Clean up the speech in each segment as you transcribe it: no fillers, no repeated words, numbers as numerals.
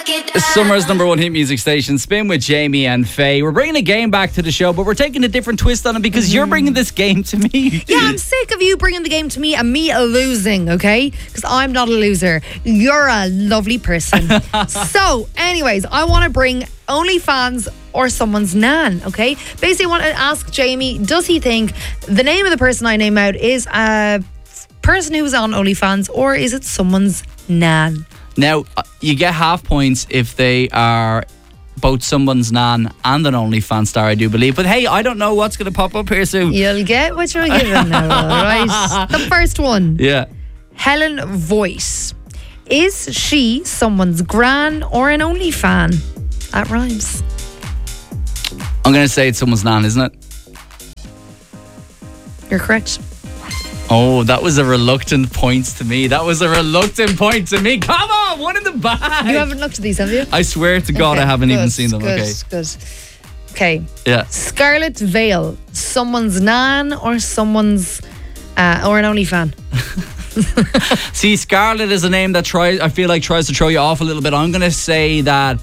Summer's number one hit music station, Spin with Jamie and Faye. We're bringing a game back to the show, but we're taking a different twist on it because you're bringing this game to me. Yeah, I'm sick of you bringing the game to me and me losing, okay? Because I'm not a loser. You're a lovely person. So, anyways, I want to bring OnlyFans or someone's nan, okay? Basically, I want to ask Jamie, does he think the name of the person I name out is a person who's on OnlyFans or is it someone's nan? Now, you get half points if they are both someone's nan and an OnlyFans star, I do believe. But hey, I don't know what's going to pop up here soon. You'll get what you're given now, right? The first one. Yeah. Helen Voice. Is she someone's gran or an OnlyFan? That rhymes. I'm going to say it's someone's nan, isn't it? You're correct. Oh, that was a reluctant point to me. Come on, one in the bag. You haven't looked at these, have you? I swear to God, Okay, I haven't good, even seen them. Good, Okay. good. Okay. Yeah. Scarlet Vale. Someone's nan or someone's or an OnlyFan? See, Scarlett is a name that tries to throw you off a little bit. I'm going to say that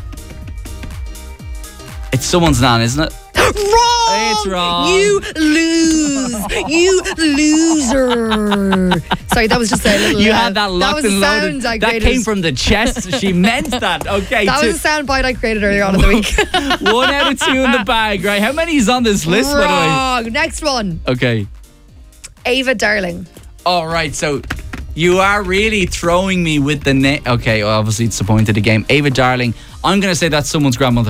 it's someone's nan, isn't it? Wrong! It's wrong. You lose. You loser. Sorry, that was just a little... You had that locked and that was a loaded. sound I That created. came from the chest. She meant that. Okay. That was a sound bite I created earlier on in the week. 1 out of 2 in the bag, right? How many is on this list, by Wrong. Next one. the way? Okay. Ava Darling. All right, so you are really throwing me with the name. Okay, well, obviously it's the point of the game. Ava Darling. I'm going to say that's someone's grandmother.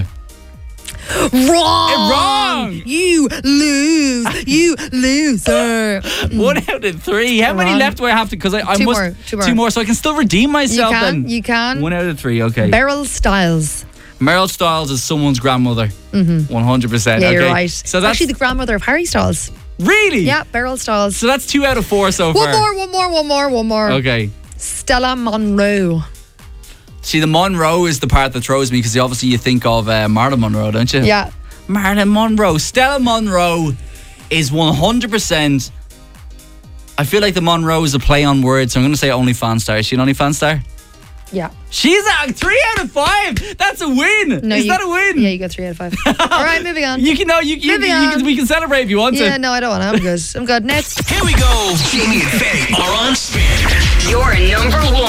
Wrong. Wrong. You lose. You loser. 1 out of 3. How many Wrong. left do I have to? Because I Two must more, two more. 2 more, so I can still redeem myself. You can, then. you can. 1 out of 3. Okay. Beryl Stiles. Meryl Stiles is someone's grandmother. 100%. Yeah, okay. you're right. So that's actually the grandmother of Harry Styles. really. Yeah, Beryl Stiles. So that's 2 out of 4 so far. One more. Okay. Stella Monroe. See, the Monroe is the part that throws me because obviously you think of Marilyn Monroe, don't you? Yeah. Marilyn Monroe. Stella Monroe is 100%. I feel like the Monroe is a play on words, so I'm going to say OnlyFans star. Is she an OnlyFans star? Yeah. She's a 3 out of 5. That's a win. No, Is that a win? Yeah, you got 3 out of 5. All right, moving on. You can Moving on. we can celebrate if you want Yeah, to. no, I don't want to. I'm good. I'm good. Next. Here we go. Jamie and Faye are on Spin. Your number one.